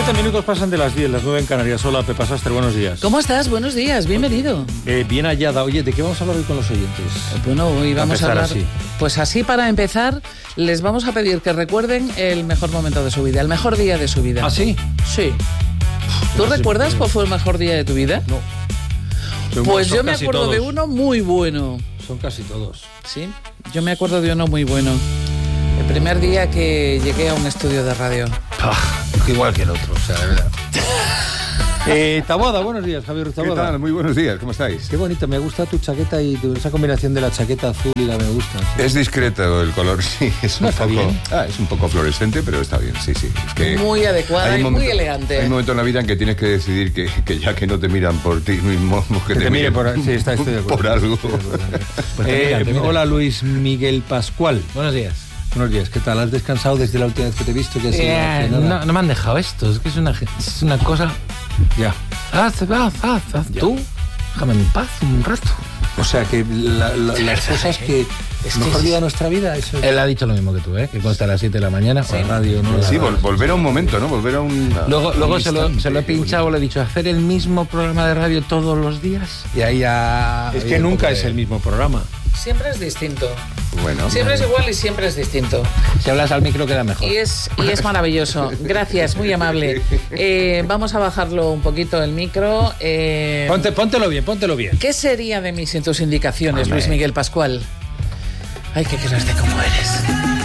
7 minutos pasan de las 10, las 9 en Canarias. Hola, Pepa Sastre, buenos días. ¿Cómo estás? Buenos días, bienvenido. Bien hallada. Oye, ¿de qué vamos a hablar hoy con los oyentes? Bueno, hoy vamos a hablar... Así. Pues así, para empezar, les vamos a pedir que recuerden el mejor momento de su vida, el mejor día de su vida. ¿Ah, sí? Sí. ¿Tú recuerdas cuál fue el mejor día de tu vida? No. Pues yo me acuerdo de uno muy bueno. Son casi todos. Sí, yo me acuerdo de uno muy bueno. El primer día que llegué a un estudio de radio. Igual que el otro, o sea, de verdad. Taboada, buenos días, Javier Taboada. ¿Qué tal? Muy buenos días, ¿cómo estáis? Qué bonito, me gusta tu chaqueta y esa combinación de la chaqueta azul y la me gusta. Sí. Es discreto el color, sí, es un está poco... bien. Es un poco fluorescente, pero está bien, sí. Es que Muy adecuada y muy elegante. Hay un momento en la vida en que tienes que decidir que ya que no te miran por ti mismo, que te miren por sí, estoy de acuerdo. por algo. Pues hola, Luis Miguel Pascual. Buenos días. Buenos días, ¿qué tal? ¿Has descansado desde la última vez que te he visto? Que no me han dejado esto, es que es una cosa... Ya. Haz tú, déjame en paz un rato. O sea, que las cosas que... Es mejor que día de nuestra vida, eso... Él ha dicho lo mismo que tú, que consta a las 7 de la mañana por la radio, ¿no? Sí, volver a un momento, ¿no? Volver a un... Luego se lo he pinchado, le he dicho, hacer el mismo programa de radio todos los días. Y ahí ya... Es que nunca es el mismo programa. Siempre es distinto. Bueno. Siempre es igual y siempre es distinto. Si hablas al micro queda mejor. Y es maravilloso. Gracias, muy amable. Vamos a bajarlo un poquito el micro. Póntelo bien. ¿Qué sería de mí sin tus indicaciones, Luis Miguel Pascual? Ay, qué crees de cómo eres.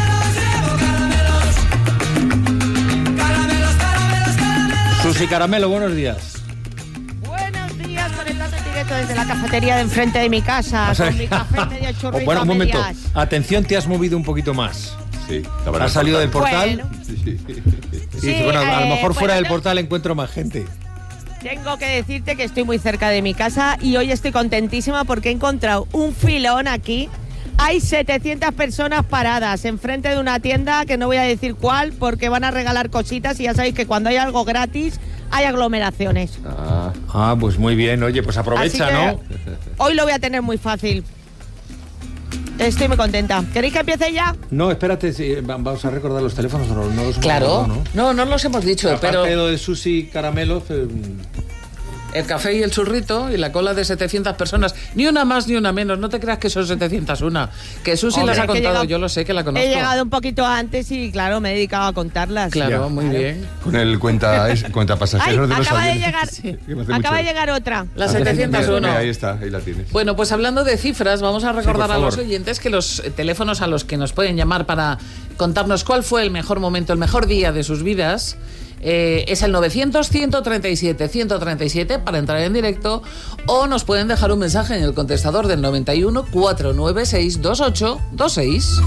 Susi Caramelo, buenos días. Buenos días, conectando en directo desde la cafetería de enfrente de mi casa, con mi café medio churrito. Bueno, un momento. Medias. Atención, te has movido un poquito más. Sí, Has salido del portal. Bueno. Sí. Y dices, bueno, a lo mejor fuera del portal encuentro más gente. Tengo que decirte que estoy muy cerca de mi casa y hoy estoy contentísima porque he encontrado un filón aquí. Hay 700 personas paradas enfrente de una tienda que no voy a decir cuál porque van a regalar cositas y ya sabéis que cuando hay algo gratis hay aglomeraciones. Pues muy bien. Oye, pues aprovecha, Así que ¿no? Hoy lo voy a tener muy fácil. Estoy muy contenta. ¿Queréis que empiece ya? No, espérate, vamos a recordar los teléfonos. No los hemos Claro. recordado, ¿no? No los hemos dicho, Aparte pero de lo de Susi Caramelo... el café y el churrito y la cola de 700 personas. Ni una más ni una menos. No te creas que son 701. Que Susi Hombre, las ha que he contado. llegado- Yo lo sé, que la conozco. He llegado un poquito antes y claro, me he dedicado a contarlas. Claro, Ya. muy bien. Con el cuenta Ay, pasajeros de los acaba de aviones. llegar. Que me hace Acaba de mucho- llegar otra. La Mira, 701. ahí está, ahí la tienes. Bueno, pues hablando de cifras, vamos a recordar por a los favor. oyentes que los teléfonos a los que nos pueden llamar para contarnos cuál fue el mejor momento, el mejor día de sus vidas, es el 900-137-137 para entrar en directo, o nos pueden dejar un mensaje en el contestador del 91 496 2826.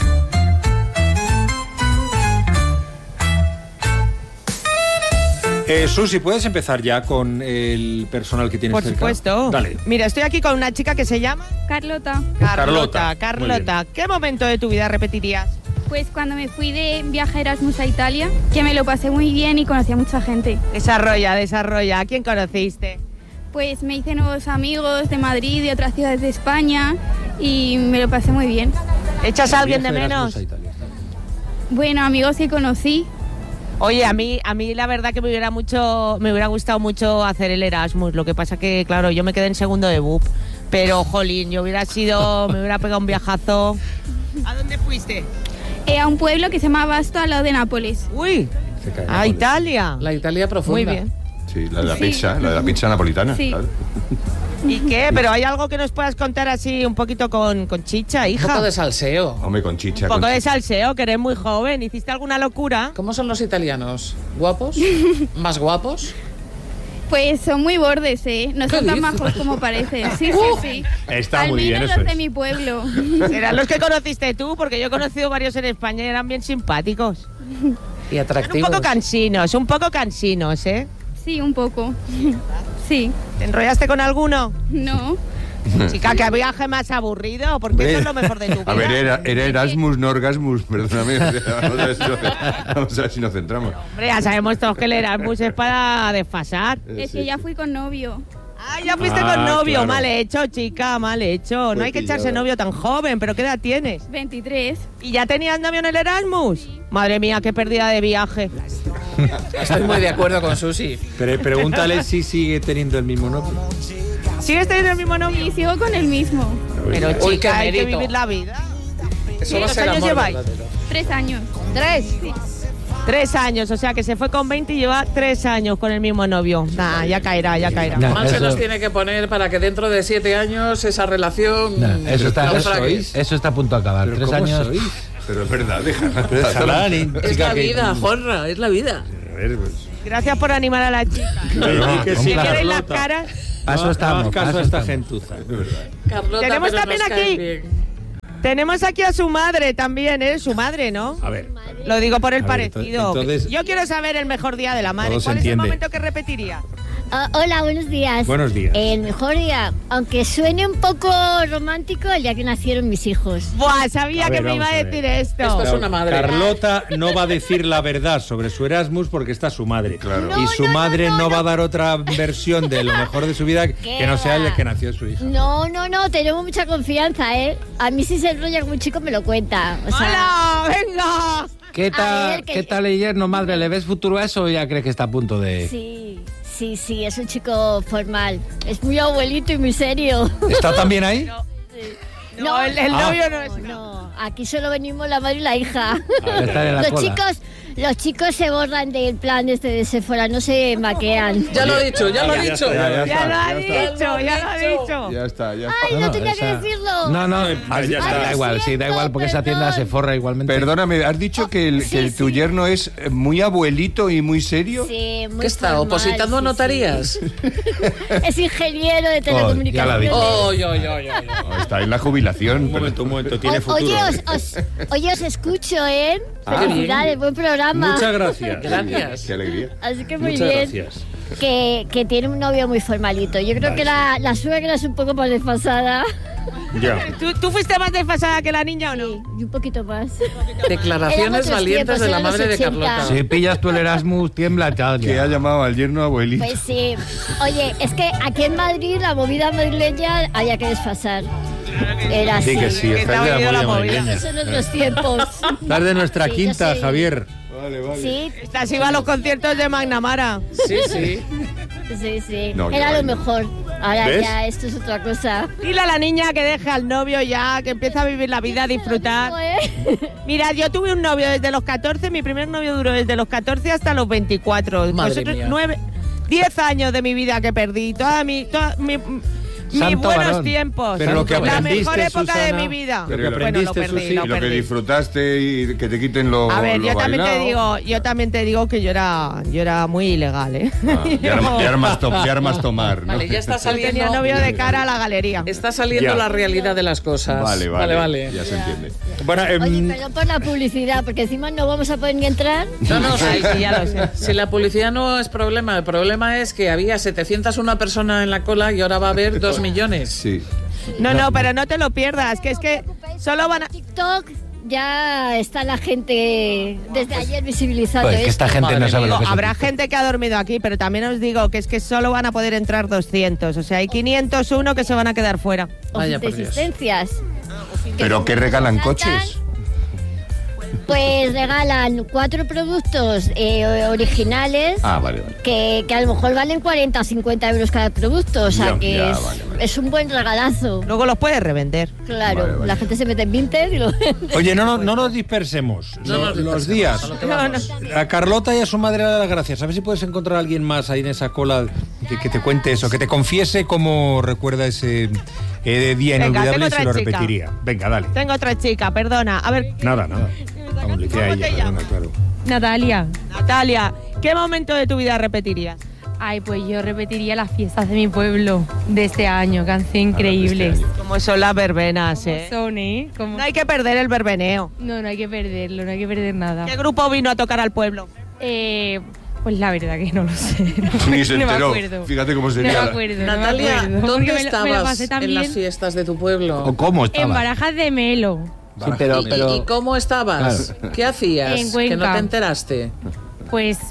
Susi, ¿puedes empezar ya con el personal que tienes Por cerca? supuesto. Dale. Mira, estoy aquí con una chica que se llama Carlota, Carlota. Carlota. ¿Qué momento de tu vida repetirías? pues cuando me fui de viaje Erasmus a Italia, que me lo pasé muy bien y conocí a mucha gente. Desarrolla. ¿A quién conociste? Pues me hice nuevos amigos de Madrid, de otras ciudades de España y me lo pasé muy bien. ¿Echas a alguien de Viaje menos? Erasmus a Italia, está bien. Bueno, amigos que conocí. Oye, a mí la verdad que me hubiera gustado mucho hacer el Erasmus. Lo que pasa que, claro, yo me quedé en segundo de BUP. Pero, jolín, me hubiera pegado un viajazo. ¿A dónde fuiste? A un pueblo que se llama Basto, al lado de Nápoles. Uy, a Italia. La Italia profunda. Muy bien. Sí, la de la Sí. pizza, la de la pizza napolitana. Sí. Claro. ¿Y qué? Pero hay algo que nos puedas contar así un poquito con chicha, Un hija. poco de salseo. Hombre, con chicha. Un poco con de chicha. salseo, que eres muy joven. ¿Hiciste alguna locura? ¿Cómo son los italianos? ¿Guapos? ¿Más guapos? Pues son muy bordes, no ¿Qué son tan dices? majos como parecen. Sí. Está Al muy bien, menos eso los de es. mi pueblo. Serán los que conociste tú, porque yo he conocido varios en España y eran bien simpáticos. Y Son un atractivos. poco cansinos, ¿eh? Sí, un poco. Sí, ¿Te enrollaste con alguno? no. Chica, qué viaje más aburrido, porque eso es lo mejor de tu vida. A ver, era Erasmus, no Orgasmus, perdóname. Vamos a ver si nos centramos. Hombre, ya sabemos todos que el Erasmus es para desfasar. Es que ya fui con novio. Ah, ya fuiste con novio. Claro. Mal hecho, chica, mal hecho. Pues no hay que echarse novio tan joven, pero ¿qué edad tienes? 23. ¿Y ya tenías novio en el Erasmus? Sí. Madre mía, qué pérdida de viaje. Estoy muy de acuerdo con Susi. Pero pregúntale si sigue teniendo el mismo novio. ¿Sigues teniendo el mismo novio? Sí, sigo con el mismo. Pero chica, hay que vivir la vida. ¿Cuántos años lleváis? 3 años. ¿3? Sí. 3 años, o sea que se fue con 20 y lleva 3 años con el mismo novio. Nah, ya caerá. Mal se nos tiene que poner para que dentro de 7 años esa relación... eso está a punto de acabar. ¿Pero 3 años... Sois? Pero es verdad, déjala. Es la vida, Jorra, es la vida. Gracias por animar a la chica. Si quieres las caras... Paso estamos, caso a esta gentuza. Carlota, tenemos también Tenemos aquí a su madre también, ¿eh? Su madre, ¿no? A ver. Lo digo por el parecido. Entonces, yo quiero saber el mejor día de la madre. ¿Cuál es el momento que repetiría? Hola, buenos días. Buenos días. El mejor día, aunque suene un poco romántico, el día que nacieron mis hijos. Buah, sabía que me iba a decir esto. Esto es una madre. Carlota no va a decir la verdad sobre su Erasmus porque está su madre. Claro. Y su madre no va a dar otra versión de lo mejor de su vida que no sea el que nació su hija. No, tenemos mucha confianza, ¿eh? A mí si se enrolla con un chico me lo cuenta. O sea, ¡hola! ¡Venga! ¿Qué tal el yerno, madre? ¿Le ves futuro a eso o ya crees que está a punto de...? Sí, es un chico formal. Es muy abuelito y muy serio. ¿Está también ahí? No, el novio no es. No, aquí solo venimos la madre y la hija. Está en la cola. Los chicos se borran del plan de Sephora, no se maquean. Ya lo he dicho. Ya lo ha dicho. Ya está. Ay, no tenía que decirlo. No, da igual, porque esa tienda se forra igualmente. Perdóname, ¿has dicho que tu yerno es muy abuelito y muy serio? Sí, muy ¿Qué está, formal, opositando a notarías? Es ingeniero de telecomunicaciones. No, está en la jubilación. Un momento, tiene futuro. Oye, os escucho, ¿eh? Felicidades, buen programa. Muchas gracias. Gracias. Qué alegría. Así que muy Muchas bien. gracias. Que tiene un novio muy formalito. Yo creo que la suegra es un poco más desfasada. Ya. ¿Tú fuiste más desfasada que la niña o no? Sí, y un poquito más. Declaraciones valientes de la madre de Carlota. Si pillas tú el Erasmus, tiembla ya. Que ha llamado al yerno abuelito. Pues sí. Oye, es que aquí en Madrid la movida madrileña había que desfasar. Era así. Sí, que sí, está de la movida. Son otros tiempos. Estás de nuestra quinta, Javier. Vale. Sí. Estás iba a los conciertos de McNamara. Sí. No, era lo mejor. Ahora ¿ves? ya esto es otra cosa. Dile a la niña que deje al novio ya, que empiece a vivir la vida, a disfrutar. Mira, yo tuve un novio desde los 14, mi primer novio duró desde los 14 hasta los 24. Madre mía. 10 años de mi vida que perdí, mis buenos tiempos. Pero lo que la aprendiste, mejor época Susana, de mi vida. Pero lo que aprendiste, lo perdí, Susi, Y lo que disfrutaste y que te quiten lo A ver, lo yo bailado. también te digo que yo era muy ilegal, ¿eh? De armas tomar, ¿no? Vale, ya está Yo saliendo. tenía novio de cara a la galería. Está saliendo Ya. la realidad de las cosas. Vale. Ya se entiende. Bueno, Oye, perdón por la publicidad, porque encima no vamos a poder ni entrar. No, Ay, sí, ya lo sé. si la publicidad no es problema, el problema es que había 701 personas en la cola y ahora va a haber 2 millones. Sí. No, pero no te lo pierdas, que es que solo van a... TikTok ya está la gente desde ayer visibilizando Pues que esta esto. gente no sabe lo que es. Habrá gente que ha dormido aquí, pero también os digo que es que solo van a poder entrar 200. O sea, hay 501 que se van a quedar fuera. Vaya, de por Dios. existencias. ¿Pero qué regalan coches? Pues regalan 4 productos originales Vale. que a lo mejor valen 40 o 50 euros cada producto. O sea Ya, que vale. es un buen regalazo. Luego los puedes revender. Claro, Vale. la gente se mete en Vinted y lo vende. Oye, no nos dispersemos. Los días. A Carlota y a su madre le da las gracias. A ver si puedes encontrar a alguien más ahí en esa cola que te cuente eso, que te confiese cómo recuerda ese día Venga, inolvidable tengo y se otra lo chica. repetiría. Venga, dale. Tengo otra chica, perdona. A ver, Nada. Vamos, le queda a ella, perdona, claro. Natalia, ¿qué momento de tu vida repetirías? Ay, pues yo repetiría las fiestas de mi pueblo de este año, que han sido increíbles. Como son las verbenas, ¿eh? Son, ¿eh? Como... No hay que perder el verbeneo. No hay que perderlo, no hay que perder nada. ¿Qué grupo vino a tocar al pueblo? Pues la verdad que no lo sé. Ni se No me enteró. acuerdo. Fíjate cómo No sería. me acuerdo. Natalia, no me acuerdo. ¿dónde Porque me lo estabas pasé tan en las bien. fiestas de tu pueblo? ¿O cómo En estabas? Barajas de Melo. Sí, pero... ¿Y cómo estabas? Claro. ¿Qué hacías? En Que no Cuenca. te enteraste. Pues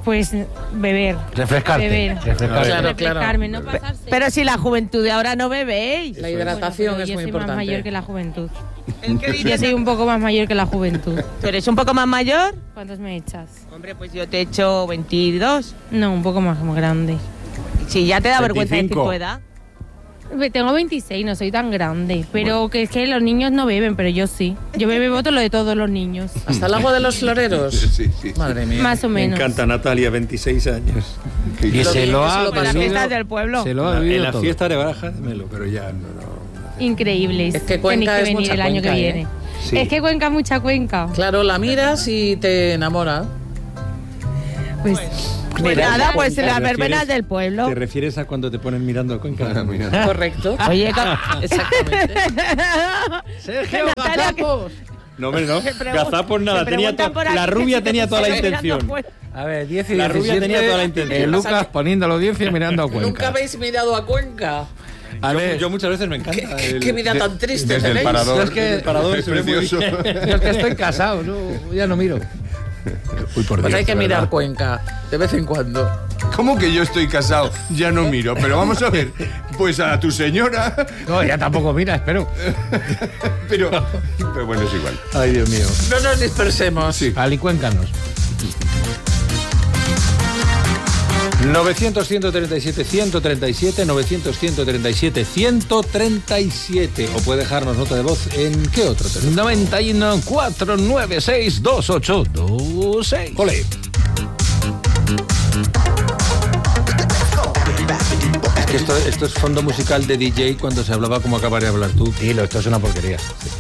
Pues beber. Refrescarte. Beber. Claro, Refrescarme, no pasarse. Pero si la juventud de ahora no bebéis. La hidratación Bueno, es yo muy soy importante. más mayor que la juventud. ¿Qué Yo dices? soy un poco más mayor que la juventud. ¿Tú eres un poco más mayor? ¿Cuántos me echas? Hombre, pues yo te he hecho 22. No, un poco más grande. Si ya te da vergüenza decir 25. tu edad. Tengo 26, no soy tan grande. Pero que es que los niños no beben, pero yo sí. Yo bebo todo lo de todos los niños. ¿Hasta el agua de los floreros? Sí, sí. Madre mía. Más o Me menos. encanta Natalia, 26 años. Y se lo ha En las Las bebido- fiestas del pueblo. Se lo ha En bebido la todo. fiesta de Barajas, démelo, pero ya no. Increíbles. Es que Cuenca Tenéis es que venir mucha el año Cuenca, que viene. Sí. Es que Cuenca, mucha Cuenca. Claro, la miras y te enamora. Pues Pues Mira, nada, pues ¿te las refieres- verbenas del pueblo. ¿Te refieres a cuando te ponen mirando a Cuenca? Ah, mira. Correcto. Oye, Exactamente. Sergio Natalia, Gazapos. No, hombre, no. Se pregun- Gazapos nada. se Tenía preguntan por aquí la que rubia si te tenía toda la estoy mirando, intención. pues. A ver, 10 y La rubia 17, tenía toda la intención. Lucas poniendo la audiencia y mirando a Cuenca. ¿Nunca habéis mirado a Cuenca? A ver, Yo muchas veces me encanta. Qué vida tan triste Desde el tenéis. parador. Yo es que- el parador es es precioso. yo es que estoy casado, no, ya no miro. Uy, por Pues hay que de mirar verdad. Cuenca, de vez en cuando. ¿Cómo que yo estoy casado? Ya no miro. Pero vamos a ver. Pues a tu señora. No, ya tampoco mira, espero. Pero bueno, es igual. Ay, Dios mío. No nos dispersemos. Sí. Ali, cuéntanos. 900-137-137, 900-137-137. O puede dejarnos nota de voz en ¿qué otro teléfono? 91 496 2826. Ole. Es que esto es fondo musical de DJ cuando se hablaba como acabar de hablar tú. Dilo, esto es una porquería.